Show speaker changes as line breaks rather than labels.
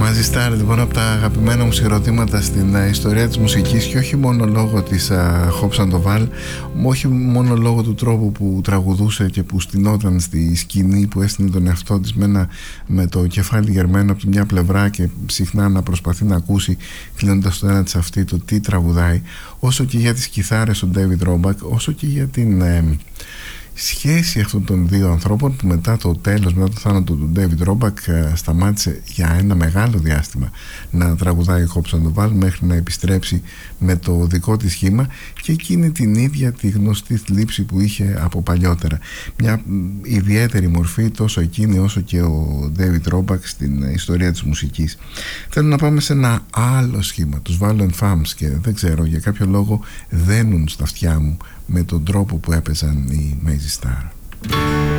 Mazzy Star, λοιπόν, από τα αγαπημένα μου συγκροτήματα στην ιστορία της μουσικής, και όχι μόνο λόγω της Hope Sandoval, όχι μόνο λόγω του τρόπου που τραγουδούσε και που στηνόταν στη σκηνή, που έστεινε τον εαυτό της με το κεφάλι γερμένο από τη μια πλευρά και συχνά να προσπαθεί να ακούσει, κλείνοντας το ένα της αυτή, το τι τραγουδάει, όσο και για τις κιθάρες του David Roback, όσο και για την σχέση αυτών των δύο ανθρώπων, που μετά το τέλος, μετά το θάνατο του David Roback, σταμάτησε για ένα μεγάλο διάστημα να τραγουδάει η Hope Sandoval μέχρι να επιστρέψει με το δικό της σχήμα και εκείνη την ίδια τη γνωστή θλίψη που είχε από παλιότερα. Μια ιδιαίτερη μορφή τόσο εκείνη όσο και ο David Roback στην ιστορία της μουσικής. Θέλω να πάμε σε ένα άλλο σχήμα, τους Violent Femmes, και δεν ξέρω, για κάποιο λόγο δένουν στα αυτιά μου με τον τρόπο που έπαιζαν οι Mazzy Star.